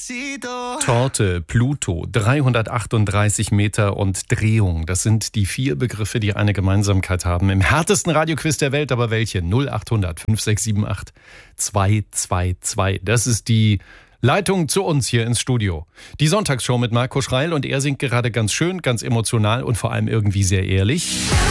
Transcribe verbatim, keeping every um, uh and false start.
Torte, Pluto, dreihundertachtunddreißig Meter und Drehung. Das sind die vier Begriffe, die eine Gemeinsamkeit haben. Im härtesten Radioquiz der Welt, aber welche? null achthundert fünf sechs sieben acht zwei zwei zwei. Das ist die Leitung zu uns hier ins Studio. Die Sonntagsshow mit Marco Schreil und er singt gerade ganz schön, ganz emotional und vor allem irgendwie sehr ehrlich.